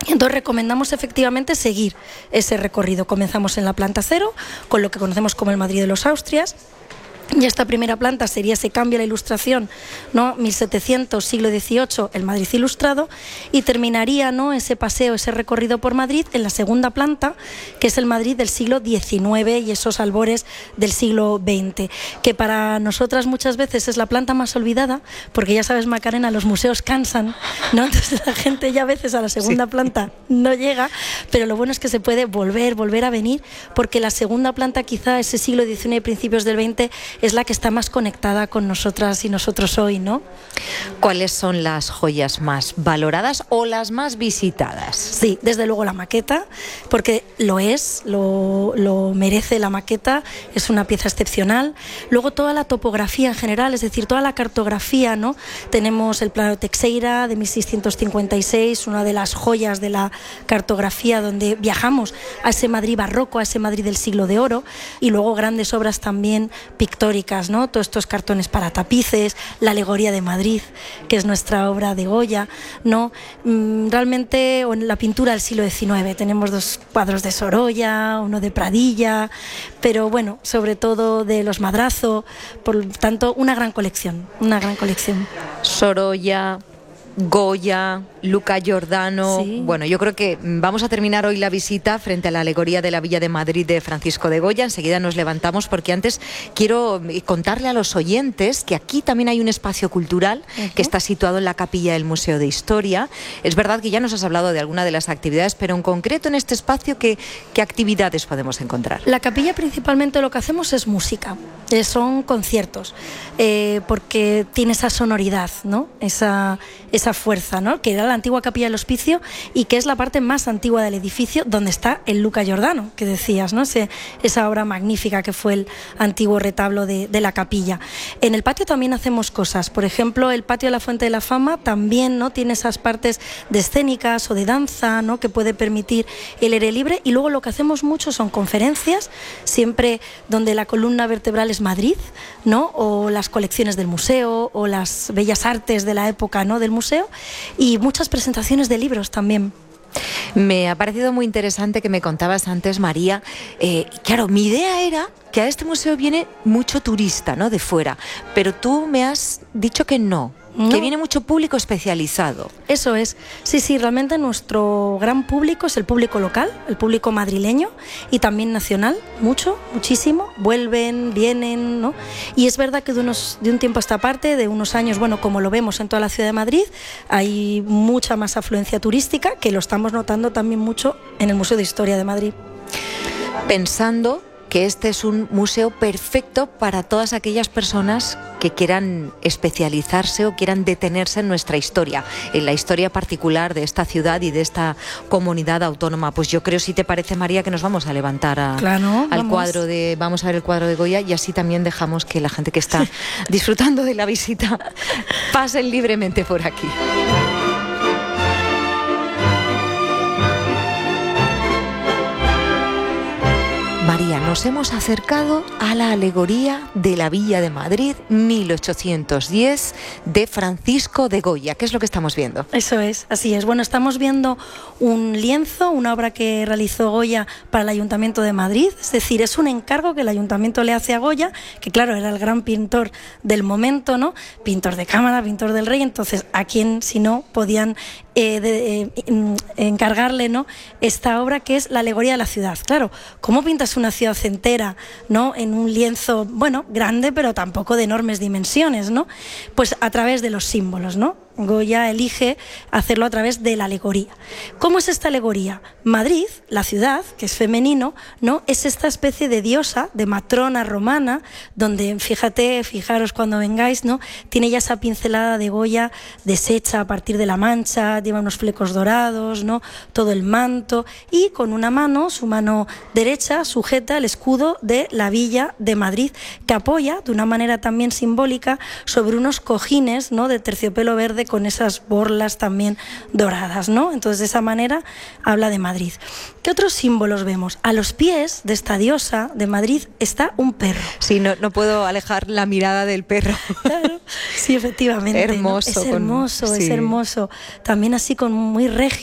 Entonces recomendamos efectivamente seguir ese recorrido. Comenzamos en la planta 0, con lo que conocemos como el Madrid de los Austrias. Y esta primera planta sería ese cambio a la Ilustración, ¿no? 1700, siglo XVIII, el Madrid ilustrado, y terminaría, ¿no?, ese paseo, ese recorrido por Madrid en la segunda planta, que es el Madrid del siglo XIX y esos albores del siglo XX, que para nosotras muchas veces es la planta más olvidada, porque ya sabes, Macarena, los museos cansan, ¿no? Entonces la gente ya a veces a la segunda planta no llega, pero lo bueno es que se puede volver a venir, porque la segunda planta, quizá ese siglo XIX y principios del XX, es la que está más conectada con nosotras y nosotros hoy, ¿no? ¿Cuáles son las joyas más valoradas o las más visitadas? Sí, desde luego la maqueta, porque lo merece la maqueta, es una pieza excepcional. Luego toda la topografía en general, es decir, toda la cartografía, ¿no? Tenemos el plano de Teixeira de 1656, una de las joyas de la cartografía, donde viajamos a ese Madrid barroco, a ese Madrid del siglo de oro, y luego grandes obras también pictóricas, ¿no? Todos estos cartones para tapices, la alegoría de Madrid, que es nuestra obra de Goya, ¿no? Realmente, o en la pintura del siglo XIX, tenemos 2 cuadros de Sorolla, uno de Pradilla, pero bueno, sobre todo de los Madrazo, por tanto, una gran colección. Sorolla, Goya, Luca Giordano. Sí. Bueno, yo creo que vamos a terminar hoy la visita frente a la alegoría de la Villa de Madrid de Francisco de Goya. Enseguida nos levantamos, porque antes quiero contarle a los oyentes que aquí también hay un espacio cultural que está situado en la capilla del Museo de Historia. Es verdad que ya nos has hablado de alguna de las actividades, pero en concreto en este espacio, ¿qué actividades podemos encontrar? La capilla principalmente lo que hacemos es música, son conciertos, porque tiene esa sonoridad, ¿no? Esa fuerza, ¿no? Que era la antigua capilla del Hospicio y que es la parte más antigua del edificio, donde está el Luca Giordano, que decías, ¿no? Esa obra magnífica que fue el antiguo retablo de la capilla. En el patio también hacemos cosas, por ejemplo, el patio de la Fuente de la Fama también, ¿no?, tiene esas partes de escénicas o de danza, ¿no?, que puede permitir el aire libre, y luego lo que hacemos mucho son conferencias, siempre donde la columna vertebral es Madrid, ¿no?, o las colecciones del museo o las bellas artes de la época, ¿no?, del museo, y muchas presentaciones de libros también. Me ha parecido muy interesante que me contabas antes, María. Claro, mi idea era que a este museo viene mucho turista, ¿no?, de fuera, pero tú me has dicho que no. Que viene mucho público especializado. Eso es. Sí, realmente nuestro gran público es el público local, el público madrileño y también nacional, muchísimo. Vuelven, vienen, ¿no? Y es verdad que de un tiempo a esta parte, de unos años, bueno, como lo vemos en toda la ciudad de Madrid, hay mucha más afluencia turística, que lo estamos notando también mucho en el Museo de Historia de Madrid. Pensando que este es un museo perfecto para todas aquellas personas que quieran especializarse o quieran detenerse en nuestra historia, en la historia particular de esta ciudad y de esta comunidad autónoma. Pues yo creo, si te parece, María, que nos vamos a levantar vamos a ver el cuadro de Goya, y así también dejamos que la gente que está disfrutando de la visita pasen libremente por aquí. María, nos hemos acercado a la alegoría de la Villa de Madrid 1810 de Francisco de Goya. ¿Qué es lo que estamos viendo? Eso es, así es. Bueno, estamos viendo un lienzo, una obra que realizó Goya para el Ayuntamiento de Madrid. Es decir, es un encargo que el Ayuntamiento le hace a Goya, que claro, era el gran pintor del momento, ¿no? Pintor de cámara, pintor del rey. Entonces, ¿a quién, si no, podían encargarle, ¿no?, esta obra, que es la alegoría de la ciudad? Claro, ¿cómo pintas una ciudad entera, ¿no?, en un lienzo, bueno, grande, pero tampoco de enormes dimensiones, ¿no? Pues a través de los símbolos, ¿no? Goya elige hacerlo a través de la alegoría. ¿Cómo es esta alegoría? Madrid, la ciudad, que es femenino, ¿no?, es esta especie de diosa, de matrona romana, donde, fijaros cuando vengáis, ¿no?, tiene ya esa pincelada de Goya deshecha a partir de la mancha, lleva unos flecos dorados, ¿no?, todo el manto, y con una mano, su mano derecha, sujeta el escudo de la Villa de Madrid, que apoya de una manera también simbólica sobre unos cojines, ¿no?, de terciopelo verde con esas borlas también doradas, ¿no? Entonces, de esa manera habla de Madrid. ¿Qué otros símbolos vemos? A los pies de esta diosa de Madrid está un perro. Sí, no puedo alejar la mirada del perro. Claro, sí, efectivamente. Hermoso. ¿no? Es hermoso. También así con muy regio.